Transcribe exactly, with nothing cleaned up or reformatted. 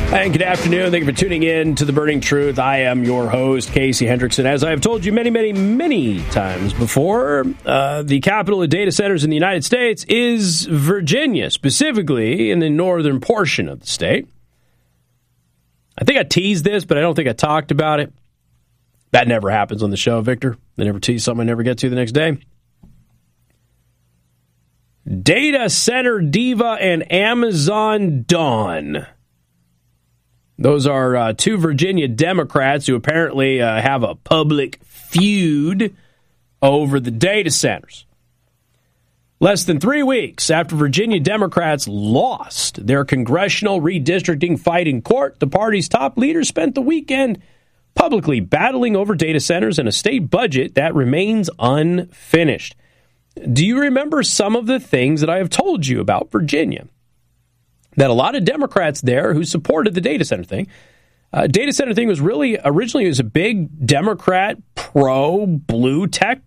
And good afternoon. Thank you for tuning in to The Burning Truth. I am your host, Casey Hendrickson. As I have told you many, many, many times before, uh, the capital of data centers in the United States is Virginia, specifically in the northern portion of the state. I think I teased this, but I don't think I talked about it. That never happens on the show, Victor. They never tease something I never get to the next day. Data center diva and Amazon Dawn. Those are uh, two Virginia Democrats who apparently uh, have a public feud over the data centers. Less than three weeks after Virginia Democrats lost their congressional redistricting fight in court, the party's top leaders spent the weekend publicly battling over data centers and a state budget that remains unfinished. Do you remember some of the things that I have told you about Virginia? That a lot of Democrats there who supported the data center thing, uh, data center thing was really originally it was a big Democrat pro blue tech